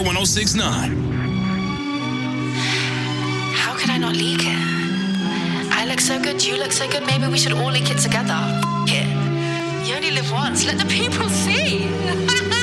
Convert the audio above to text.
1069. How could I not leak it? I look so good, you look so good, maybe we should all leak it together. It. You only live once, let the people see.